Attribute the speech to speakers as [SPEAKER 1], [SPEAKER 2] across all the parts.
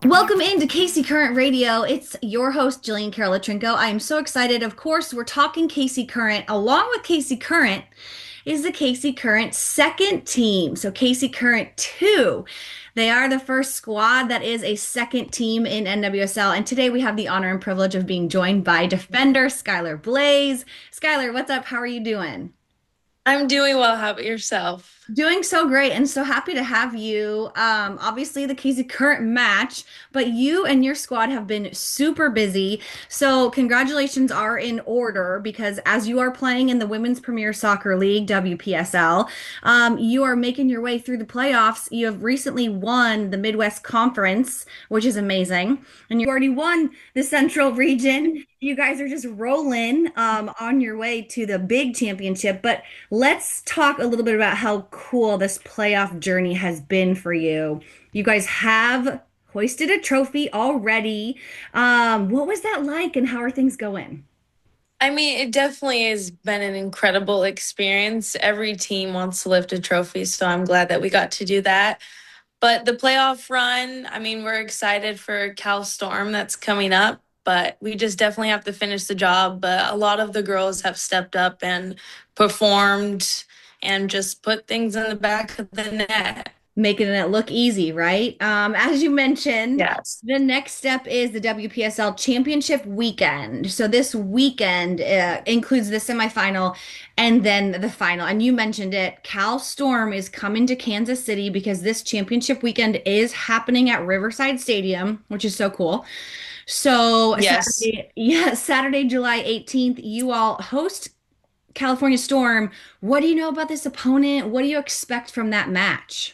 [SPEAKER 1] Welcome into Casey Current Radio. It's your host, Jillian Carol Latrinko. I am so excited. Of course, we're talking Casey Current. Along with Casey Current is the Casey Current second team. So, Casey Current 2. They are the first squad that is a second team in NWSL. And today we have the honor and privilege of being joined by defender Skylar Blaze. Skylar, what's up? How are you doing?
[SPEAKER 2] I'm doing well. How about yourself?
[SPEAKER 1] Doing so great and so happy to have you. Obviously, the Casey Current match, but you and your squad have been super busy. So, congratulations are in order because as you are playing in the Women's Premier Soccer League, WPSL, you are making your way through the playoffs. You have recently won the Midwest Conference, which is amazing. And you already won the Central region. You guys are just rolling on your way to the big championship. But let's talk a little bit about how cool this playoff journey has been for you. You guys have hoisted a trophy already. What was that like, and how are things going?
[SPEAKER 2] I mean, it definitely has been an incredible experience. Every team wants to lift a trophy, so I'm glad that we got to do that. But the playoff run, I mean, we're excited for Cal Storm that's coming up, but we just definitely have to finish the job. But a lot of the girls have stepped up and performed and just put things in the back of the net.
[SPEAKER 1] Making it look easy, right? As you mentioned,
[SPEAKER 2] Yes.
[SPEAKER 1] the next step is the WPSL Championship weekend. So this weekend includes the semifinal and then the final. And you mentioned it, Cal Storm is coming to Kansas City because this championship weekend is happening at Riverside Stadium, which is so cool. So
[SPEAKER 2] Yes.
[SPEAKER 1] Saturday, yeah, Saturday, July 18th, you all host California Storm. What do you know about this opponent? What do you expect from that match?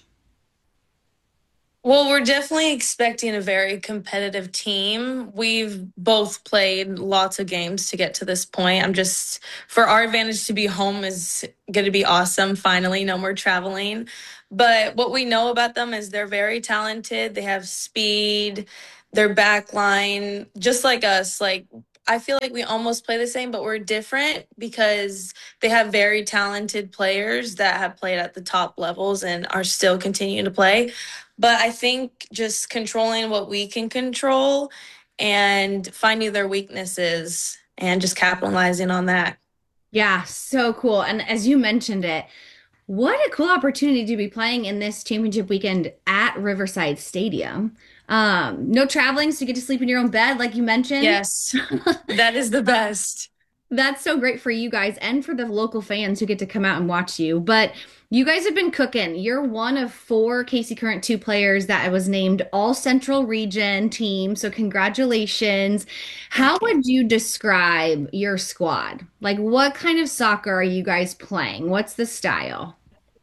[SPEAKER 2] Well, we're definitely expecting a very competitive team. We've both played lots of games to get to this point. For our advantage to be home is going to be awesome. Finally, no more traveling. But what we know about them is they're very talented. They have speed, their back line, just like us. Like, I feel like we almost play the same, but we're different because they have very talented players that have played at the top levels and are still continuing to play. But I think just controlling what we can control and finding their weaknesses and just capitalizing on that.
[SPEAKER 1] Yeah, so cool. And as you mentioned it, what a cool opportunity to be playing in this championship weekend at Riverside Stadium. No traveling, so you get to sleep in your own bed, like you mentioned.
[SPEAKER 2] Yes, that is the best.
[SPEAKER 1] That's so great for you guys and for the local fans who get to come out and watch you. But you guys have been cooking. You're one of four Casey Current 2 players that was named All Central Region team. So congratulations. How
[SPEAKER 2] Thank you.
[SPEAKER 1] would you describe your squad? Like what kind of soccer are you guys playing? What's the style?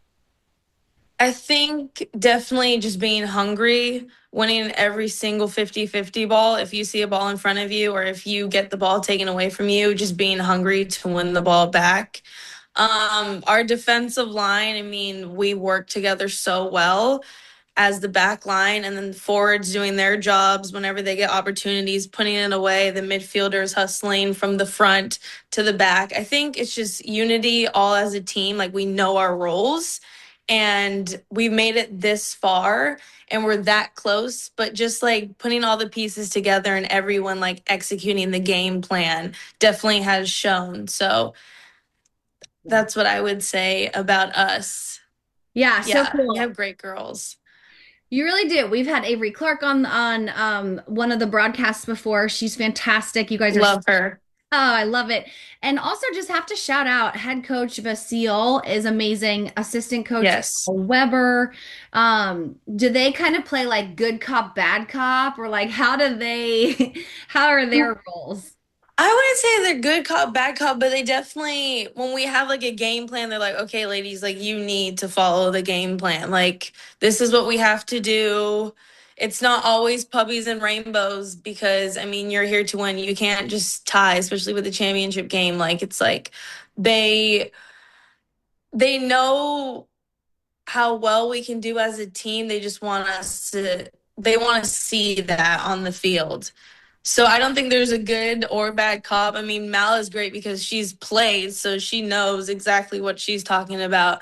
[SPEAKER 2] I think definitely just being hungry, winning every single 50-50 ball. If you see a ball in front of you or if you get the ball taken away from you, just being hungry to win the ball back. Our defensive line, I mean, we work together so well as the back line, and then the forwards doing their jobs whenever they get opportunities, putting it away, the midfielders hustling from the front to the back. I think it's just unity all as a team. Like we know our roles and we've made it this far and we're that close, but just like putting all the pieces together and everyone like executing the game plan definitely has shown. So
[SPEAKER 1] Yeah.
[SPEAKER 2] that's what I would say about us.
[SPEAKER 1] Yeah, so
[SPEAKER 2] Yeah, we
[SPEAKER 1] cool.
[SPEAKER 2] have great girls.
[SPEAKER 1] You really do. We've had Avery Clark on one of the broadcasts before. She's fantastic. You guys are
[SPEAKER 2] Love her.
[SPEAKER 1] Oh, I love it. And also just have to shout out head coach Vasile is amazing. Assistant coach
[SPEAKER 2] Yes.
[SPEAKER 1] Weber. Do they kind of play like good cop, bad cop, or like how do they how are their roles?
[SPEAKER 2] I wouldn't say they're good cop, bad cop, but they definitely, when we have like a game plan, they're like, okay, ladies, like you need to follow the game plan. Like, this is what we have to do. It's not always puppies and rainbows because, I mean, you're here to win. You can't just tie, especially with the championship game. Like, it's like they, they know how well we can do as a team. They just want us to, they want to see that on the field. So I don't think there's a good or bad cop. I mean, Mal is great because she's played, so she knows exactly what she's talking about.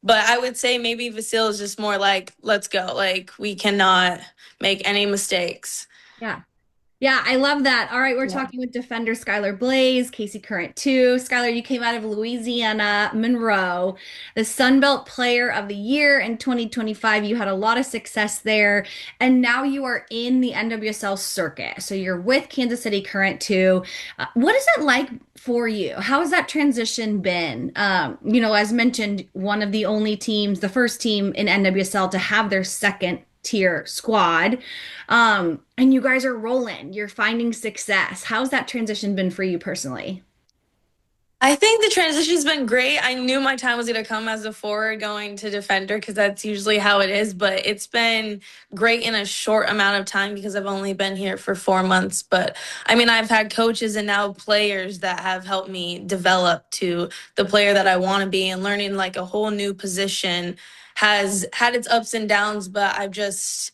[SPEAKER 2] But I would say maybe Vasil is just more like, let's go. Like, we cannot make any mistakes.
[SPEAKER 1] Yeah. Yeah, I love that. All right, we're
[SPEAKER 2] Yeah.
[SPEAKER 1] talking with defender Skylar Blaze, Casey Current 2. Skylar, you came out of Louisiana Monroe, the Sun Belt Player of the Year in 2025. You had a lot of success there, and now you are in the NWSL circuit. So you're with Kansas City Current 2. What is it like for you? How has that transition been? As mentioned, one of the only teams, the first team in NWSL to have their second tier squad. And you guys are rolling. You're finding success. How's that transition been for you personally?
[SPEAKER 2] I think the transition's been great. I knew my time was going to come as a forward going to defender because that's usually how it is. But it's been great in a short amount of time because I've only been here for 4 months. But I mean, I've had coaches and now players that have helped me develop to the player that I want to be, and learning like a whole new position has had its ups and downs. But I've just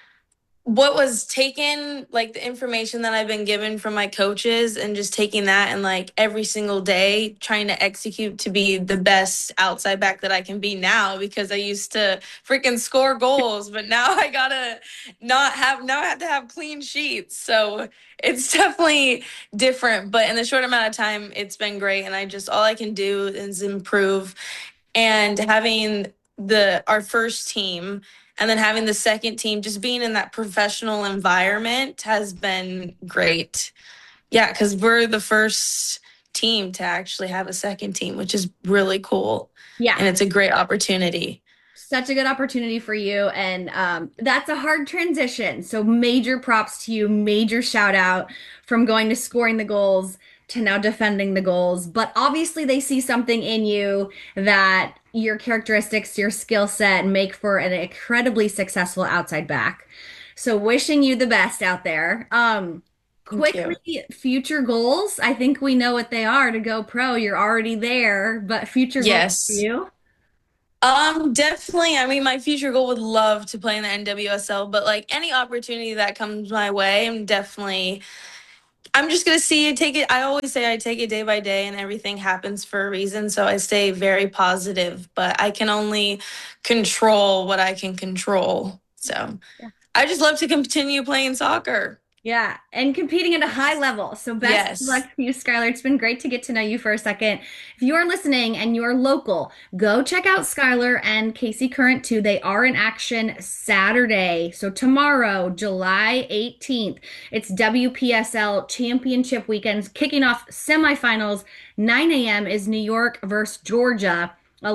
[SPEAKER 2] what was taken, like the information that I've been given from my coaches, and just taking that and like every single day trying to execute to be the best outside back that I can be now, because I used to freaking score goals, but now I gotta not have now I have to have clean sheets. So it's definitely different. But in the short amount of time, it's been great. And I just all I can do is improve. And having the our first team and then having the second team, just being in that professional environment has been great. Yeah, because we're the first team to actually have a second team, which is really cool.
[SPEAKER 1] Yeah,
[SPEAKER 2] And it's a great opportunity.
[SPEAKER 1] such a good opportunity for you. And that's a hard transition. So major props to you, major shout out from going to scoring the goals to now defending the goals. But obviously, they see something in you that your characteristics, your skill set make for an incredibly successful outside back. So wishing you the best out there.
[SPEAKER 2] Thank you.
[SPEAKER 1] Quickly, future goals. I think we know what they are to go pro. You're already there, but future goals for
[SPEAKER 2] Yes.
[SPEAKER 1] you?
[SPEAKER 2] Definitely. I mean, my future goal would love to play in the NWSL, but like any opportunity that comes my way, I'm just gonna see it, take it. I always say I take it day by day, and everything happens for a reason. So I stay very positive, but I can only control what I can control. So I just love to continue playing soccer.
[SPEAKER 1] Yeah, and competing at a high level. So best of luck
[SPEAKER 2] Yes.
[SPEAKER 1] to you, Skylar. It's been great to get to know you for a second. If you are listening and you are local, go check out Skylar and Casey Current too. They are in action Saturday. So tomorrow, July 18th, it's WPSL Championship weekends kicking off semifinals. 9 a.m. is New York versus Georgia.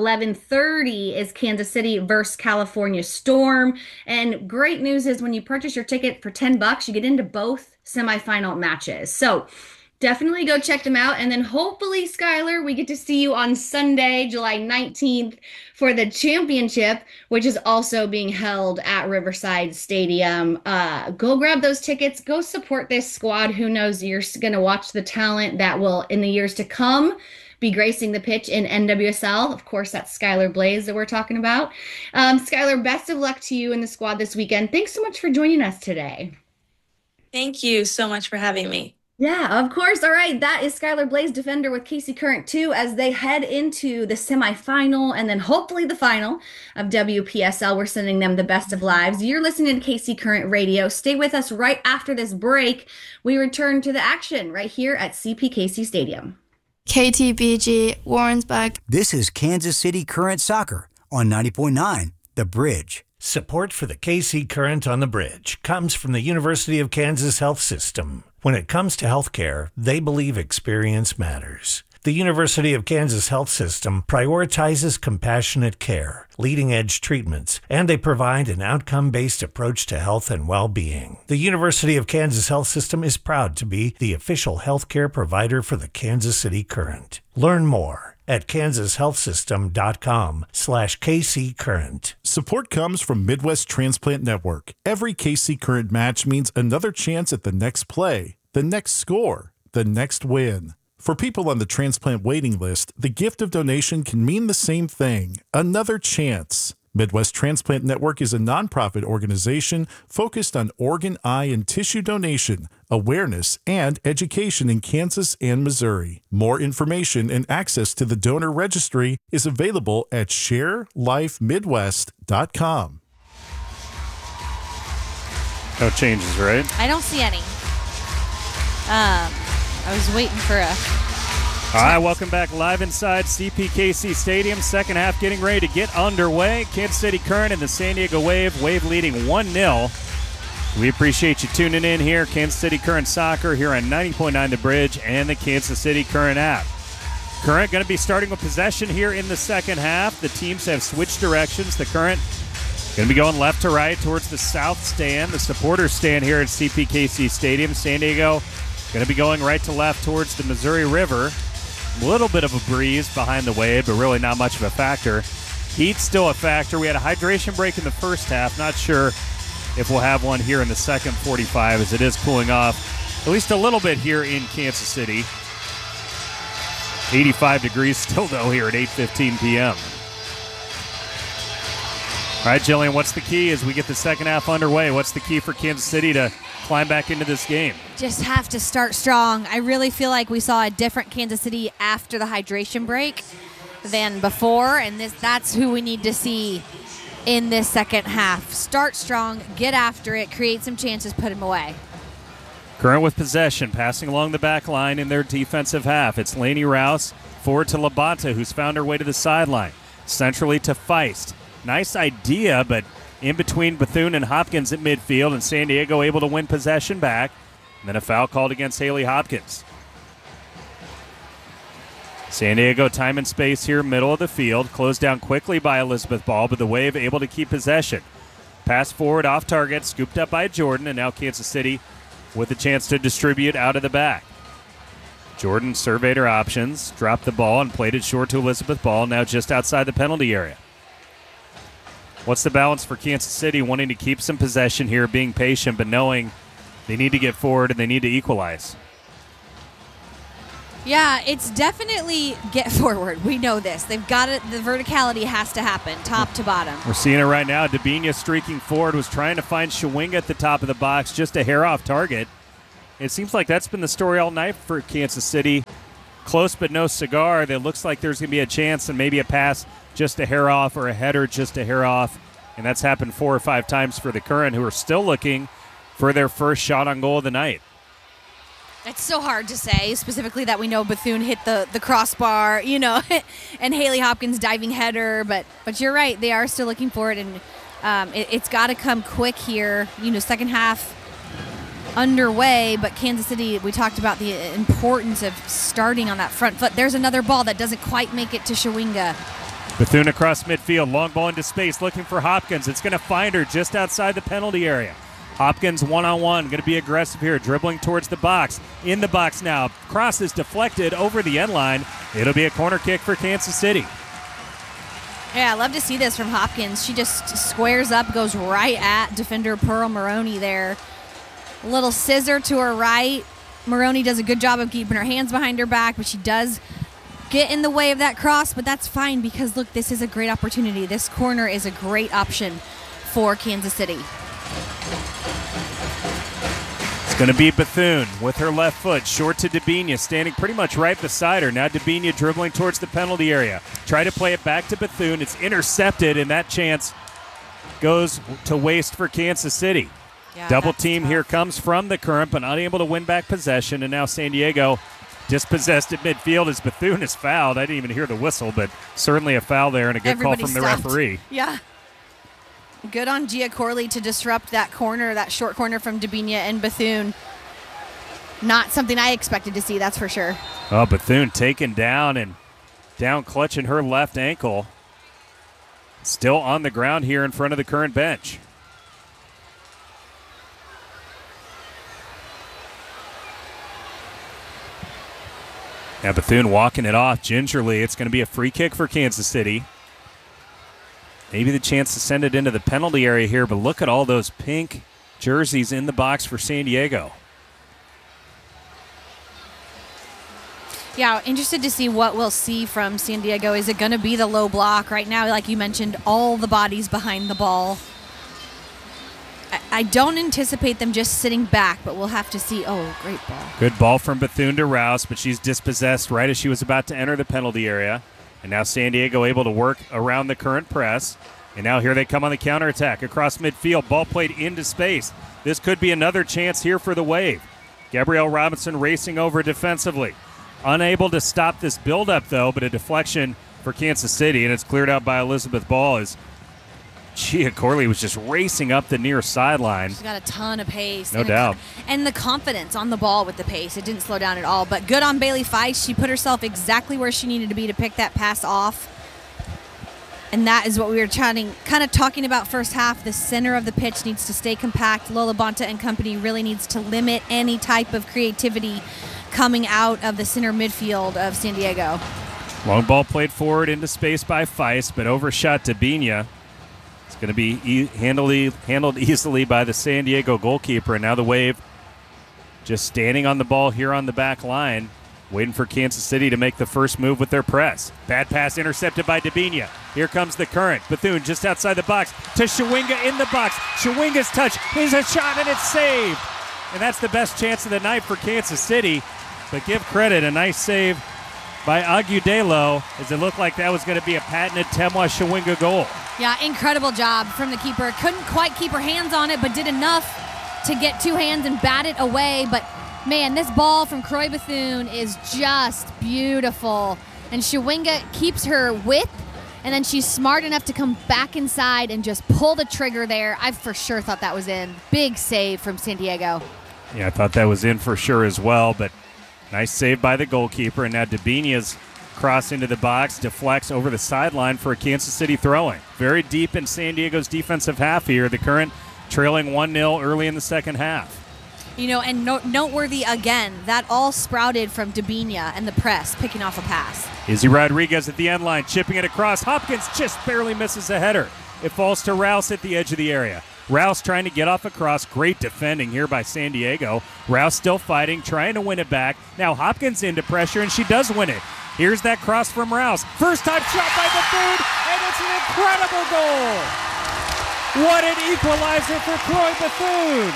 [SPEAKER 1] 11:30 is Kansas City versus California Storm. And great news is when you purchase your ticket for $10, you get into both semifinal matches. So definitely go check them out. And then hopefully, Skylar, we get to see you on Sunday, July 19th for the championship, which is also being held at Riverside Stadium. Go grab those tickets. Go support this squad. Who knows? You're going to watch the talent that will, in the years to come, be gracing the pitch in NWSL. Of course, that's Skylar Blaze that we're talking about. Skylar, best of luck to you in the squad this weekend. Thanks so much for joining us today.
[SPEAKER 2] Thank you so much for having me.
[SPEAKER 1] Yeah, of course. All right. That is Skylar Blaze, defender with Casey Current 2, as they head into the semifinal and then hopefully the final of WPSL. We're sending them the best of lives. You're listening to Casey Current Radio. Stay with us right after this break. We return to the action right here at CPKC Stadium.
[SPEAKER 3] KTBG, Warrensburg.
[SPEAKER 4] This is Kansas City Current Soccer on 90.9 The Bridge.
[SPEAKER 5] Support for the KC Current on the Bridge comes from the University of Kansas Health System. When it comes to healthcare, they believe experience matters. The University of Kansas Health System prioritizes compassionate care, leading-edge treatments, and they provide an outcome-based approach to health and well-being. The University of Kansas Health System is proud to be the official healthcare provider for the Kansas City Current. Learn more at kansashealthsystem.com/KC Current.
[SPEAKER 6] Support comes from Midwest Transplant Network. Every KC Current match means another chance at the next play, the next score, the next win. For people on the transplant waiting list, the gift of donation can mean the same thing, another chance. Midwest Transplant Network is a nonprofit organization focused on organ, eye, and tissue donation, awareness, and education in Kansas and Missouri. More information and access to the donor registry is available at sharelifemidwest.com.
[SPEAKER 7] No changes, right?
[SPEAKER 8] I don't see any. I was waiting for a...
[SPEAKER 7] All right, welcome back live inside CPKC Stadium. Second half getting ready to get underway. Kansas City Current and the San Diego Wave. Wave leading 1-0. We appreciate you tuning in here. Kansas City Current Soccer here on 90.9 The Bridge and the Kansas City Current app. Current going to be starting with possession here in the second half. The teams have switched directions. The Current going to be going left to right towards the south stand, the supporters stand here at CPKC Stadium. San Diego going to be going right to left towards the Missouri River. A little bit of a breeze behind the Wave, but really not much of a factor. Heat's still a factor. We had a hydration break in the first half. Not sure if we'll have one here in the second 45 as it is cooling off at least a little bit here in Kansas City. 85 degrees still, though, here at 8:15 p.m. All right, Jillian, what's the key as we get the second half underway? What's the key for Kansas City to climb back into this game?
[SPEAKER 8] Just have to start strong. I really feel like we saw a different Kansas City after the hydration break than before, and that's who we need to see in this second half. Start strong, get after it, create some chances, put them away.
[SPEAKER 7] Current with possession, passing along the back line in their defensive half. It's Lainey Rouse, forward to Labonta, who's found her way to the sideline. Centrally to Feist. Nice idea, but in between Bethune and Hopkins at midfield, and San Diego able to win possession back. And then a foul called against Haley Hopkins. San Diego time and space here, middle of the field. Closed down quickly by Elizabeth Ball, but the Wave able to keep possession. Pass forward off target, scooped up by Jordan, and now Kansas City with a chance to distribute out of the back. Jordan surveyed her options, dropped the ball, and played it short to Elizabeth Ball, now just outside the penalty area. What's the balance for Kansas City, wanting to keep some possession here, being patient, but knowing they need to get forward and they need to equalize?
[SPEAKER 8] Yeah, it's definitely get forward. We know this. They've got it. The verticality has to happen, top to bottom.
[SPEAKER 7] We're seeing it right now. Dabinia streaking forward, was trying to find Shawinga at the top of the box, just a hair off target. It seems like that's been the story all night for Kansas City. Close but no cigar. It looks like there's going to be a chance and maybe a pass just a hair off or a header just a hair off. And that's happened 4 or 5 times for the Current, who are still looking for their first shot on goal of the night.
[SPEAKER 8] It's so hard to say, specifically that we know Bethune hit the crossbar, and Haley Hopkins diving header. But you're right, they are still looking for it, and it's got to come quick here. Second half underway, but Kansas City, we talked about the importance of starting on that front foot. There's another ball that doesn't quite make it to Shawinga.
[SPEAKER 7] Bethune across midfield, long ball into space, looking for Hopkins. It's going to find her just outside the penalty area. Hopkins one-on-one, going to be aggressive here, dribbling towards the box. In the box now, cross is deflected over the end line. It'll be a corner kick for Kansas City.
[SPEAKER 8] Yeah, I love to see this from Hopkins. She just squares up, goes right at defender Pearl Maroney there. A little scissor to her right. Maroney does a good job of keeping her hands behind her back, but she does get in the way of that cross, but that's fine because, look, this is a great opportunity. This corner is a great option for Kansas City.
[SPEAKER 7] It's going to be Bethune with her left foot, short to Dabinia, standing pretty much right beside her. Now Dabinia dribbling towards the penalty area. Try to play it back to Bethune. It's intercepted, and that chance goes to waste for Kansas City.
[SPEAKER 8] Yeah,
[SPEAKER 7] Double team tough. Here comes from the Current, but unable to win back possession, and now San Diego dispossessed at midfield as Bethune is fouled. I didn't even hear the whistle, but certainly a foul there and a good
[SPEAKER 8] Everybody
[SPEAKER 7] call from
[SPEAKER 8] stopped.
[SPEAKER 7] the referee.
[SPEAKER 8] Yeah. Good on Gia Corley to disrupt that corner, that short corner from Dabinia and Bethune. Not something I expected to see, that's for sure.
[SPEAKER 7] Oh, Bethune taken down and down clutching her left ankle. Still on the ground here in front of the Current bench. Now Bethune walking it off gingerly. It's going to be a free kick for Kansas City. Maybe the chance to send it into the penalty area here, but look at all those pink jerseys in the box for San Diego.
[SPEAKER 8] Yeah, interested to see what we'll see from San Diego. Is it going to be the low block? Right now, like you mentioned, all the bodies behind the ball. I don't anticipate them just sitting back, but we'll have to see. Oh, great ball.
[SPEAKER 7] Good ball from Bethune to Rouse, but she's dispossessed right as she was about to enter the penalty area. And now San Diego able to work around the current press. And now here they come on the counterattack across midfield. Ball played into space. This could be another chance here for the Wave. Gabrielle Robinson racing over defensively. Unable to stop this buildup, though, but a deflection for Kansas City, and it's cleared out by Elizabeth Ball as Gia Corley was just racing up the near sideline.
[SPEAKER 8] She's got a ton of pace.
[SPEAKER 7] No doubt.
[SPEAKER 8] And the confidence on the ball with the pace. It didn't slow down at all. But good on Bailey Feist. She put herself exactly where she needed to be to pick that pass off. And that is what we were kind of talking about first half. The center of the pitch needs to stay compact. Lola Bonta and company really needs to limit any type of creativity coming out of the center midfield of San Diego.
[SPEAKER 7] Long ball played forward into space by Feist, but overshot to Bina. It's going to be handled easily by the San Diego goalkeeper. And now the Wave just standing on the ball here on the back line, waiting for Kansas City to make the first move with their press. Bad pass intercepted by Dabinia. Here comes the current. Bethune just outside the box to Shawinga in the box. Shawinga's touch is a shot and it's saved. And that's the best chance of the night for Kansas City. But give credit, a nice save by Agudelo, as it looked like that was going to be a patented Temwa Shawinga goal.
[SPEAKER 8] Yeah, incredible job from the keeper. Couldn't quite keep her hands on it, but did enough to get two hands and bat it away. But man, this ball from Croix Bethune is just beautiful. And Shawinga keeps her width, and then she's smart enough to come back inside and just pull the trigger there. I for sure thought that was in. Big save from San Diego.
[SPEAKER 7] Yeah, I thought that was in for sure as well, but nice save by the goalkeeper. And now Dabinia's cross into the box, deflects over the sideline for a Kansas City throw-in. Very deep in San Diego's defensive half here. The Current trailing 1-0 early in the second half.
[SPEAKER 8] You know, and noteworthy again, that all sprouted from Dabinia and the press picking off a pass.
[SPEAKER 7] Izzy Rodriguez at the end line, chipping it across. Hopkins just barely misses a header. It falls to Rouse at the edge of the area. Rouse trying to get off a cross. Great defending here by San Diego. Rouse still fighting, trying to win it back. Now Hopkins into pressure, and she does win it. Here's that cross from Rouse. First time shot by Bethune, and it's an incredible goal. What an equalizer for Croix Bethune.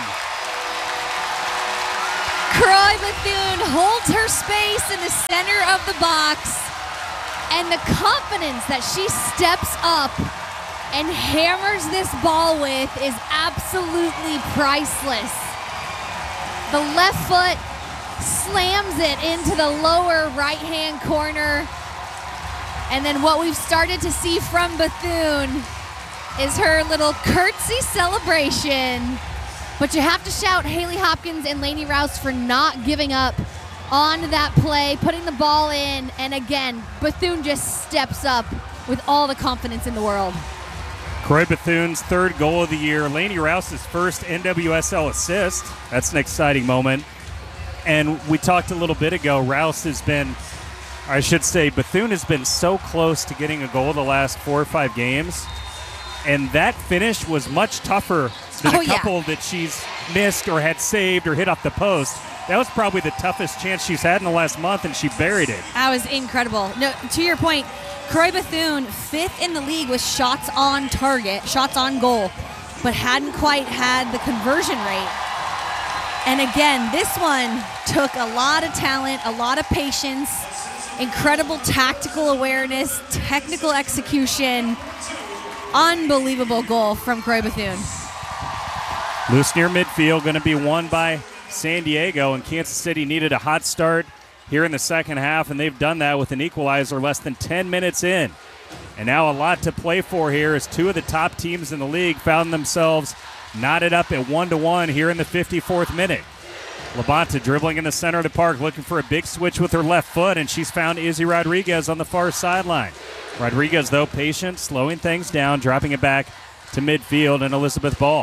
[SPEAKER 8] Croix Bethune holds her space in the center of the box, and the confidence that she steps up and hammers this ball with is absolutely priceless. The left foot slams it into the lower right-hand corner, and then what we've started to see from Bethune is her little curtsy celebration. But you have to shout Haley Hopkins and Lainey Rouse for not giving up on that play, putting the ball in, and again, Bethune just steps up with all the confidence in the world.
[SPEAKER 7] Croix Bethune's third goal of the year. Lainey Rouse's first NWSL assist. That's an exciting moment. And we talked a little bit ago, Rouse has been, I should say, Bethune has been so close to getting a goal the last 4 or 5 games. And that finish was much tougher than a couple that she's missed or had saved or hit off the post. That was probably the toughest chance she's had in the last month, and she buried it.
[SPEAKER 8] That was incredible. No, to your point, Croix Bethune, 5th in the league with shots on target, shots on goal, but hadn't quite had the conversion rate. And again, this one took a lot of talent, a lot of patience, incredible tactical awareness, technical execution. Unbelievable goal from Croix Bethune.
[SPEAKER 7] Loose near midfield, going to be won by San Diego, and Kansas City needed a hot start here in the second half, and they've done that with an equalizer less than 10 minutes in. And now a lot to play for here as two of the top teams in the league found themselves knotted up at 1-1 here in the 54th minute. Labonta dribbling in the center of the park, looking for a big switch with her left foot, and she's found Izzy Rodriguez on the far sideline. Rodriguez, though, patient, slowing things down, dropping it back to midfield, and Elizabeth Ball.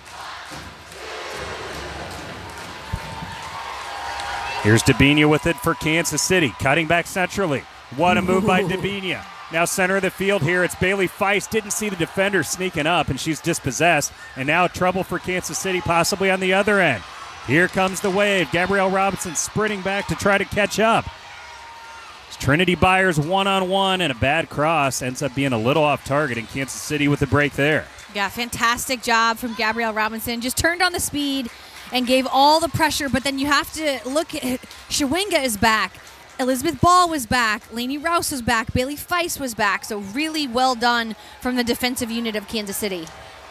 [SPEAKER 7] Here's Dabinia with it for Kansas City, cutting back centrally. What a move by Dabinia. Now center of the field here, it's Bailey Feist. Didn't see the defender sneaking up, and she's dispossessed. And now trouble for Kansas City, possibly on the other end. Here comes the Wave. Gabrielle Robinson sprinting back to try to catch up. Trinity Byers one-on-one and a bad cross. Ends up being a little off target, and Kansas City with the break there.
[SPEAKER 8] Yeah, fantastic job from Gabrielle Robinson. Just turned on the speed and gave all the pressure, but then you have to look at it. Shawinga is back. Elizabeth Ball was back. Lainey Rouse was back. Bailey Feist was back. So really well done from the defensive unit of Kansas City.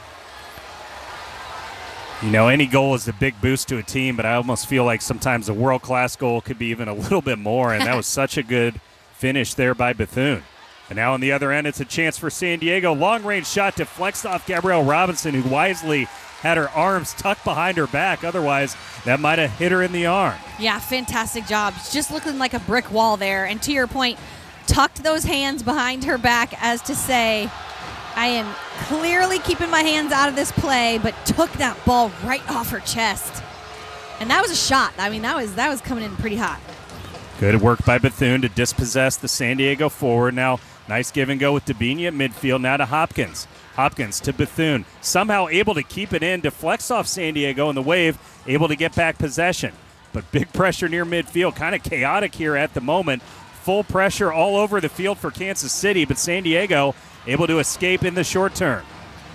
[SPEAKER 7] You know, any goal is a big boost to a team, but I almost feel like sometimes a world-class goal could be even a little bit more, and that was such a good finish there by Bethune. And now on the other end, it's a chance for San Diego. Long-range shot deflects off Gabrielle Robinson, who wisely had her arms tucked behind her back. Otherwise, that might have hit her in the arm.
[SPEAKER 8] Yeah, fantastic job. Just looking like a brick wall there. And to your point, tucked those hands behind her back as to say, I am clearly keeping my hands out of this play, but took that ball right off her chest. And that was a shot. I mean, that was coming in pretty hot.
[SPEAKER 7] Good work by Bethune to dispossess the San Diego forward. Now, nice give and go with Dabinia at midfield. Now to Hopkins. Hopkins to Bethune. Somehow able to keep it in, deflects off San Diego, and the Wave able to get back possession. But big pressure near midfield. Kind of chaotic here at the moment. Full pressure all over the field for Kansas City, but San Diego able to escape in the short term.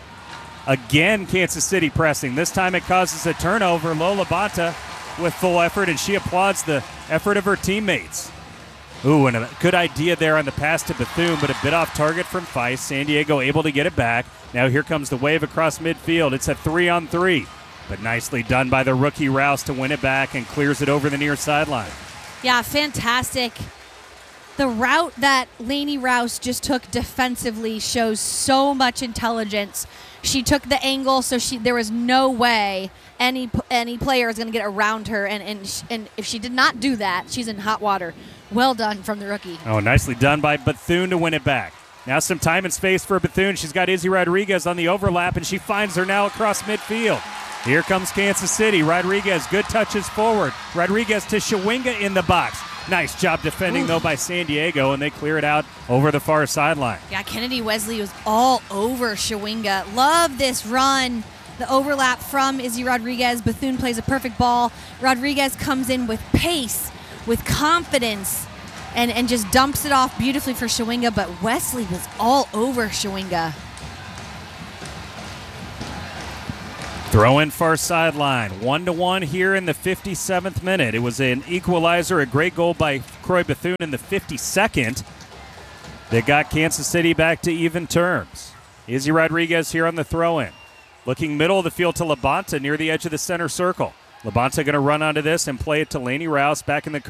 [SPEAKER 7] Again, Kansas City pressing. This time it causes a turnover. Lola Banta with full effort, and she applauds the effort of her teammates. Ooh, and a good idea there on the pass to Bethune, but a bit off target from Feist. San Diego able to get it back. Now here comes the Wave across midfield. It's a 3-on-3, but nicely done by the rookie Rouse to win it back and clears it over the near sideline.
[SPEAKER 8] Yeah, fantastic. The route that Lainey Rouse just took defensively shows so much intelligence. She took the angle, so there was no way any player is going to get around her, and if she did not do that, she's in hot water. Well done from the rookie.
[SPEAKER 7] Oh, nicely done by Bethune to win it back. Now some time and space for Bethune. She's got Izzy Rodriguez on the overlap, and she finds her now across midfield. Here comes Kansas City. Rodriguez, good touches forward. Rodriguez to Shawinga in the box. Nice job defending, though, by San Diego, and they clear it out over the far sideline.
[SPEAKER 8] Yeah, Kennedy Wesley was all over Shawinga. Love this run. The overlap from Izzy Rodriguez. Bethune plays a perfect ball. Rodriguez comes in with pace, with confidence, and just dumps it off beautifully for Shawinga, but Wesley was all over Shawinga.
[SPEAKER 7] Throw in far sideline. 1-1 here in the 57th minute. It was an equalizer, a great goal by Croy Bethune in the 52nd that got Kansas City back to even terms. Izzy Rodriguez here on the throw-in. Looking middle of the field to Labonta near the edge of the center circle. Labonta going to run onto this and play it to Lainey Rouse back in the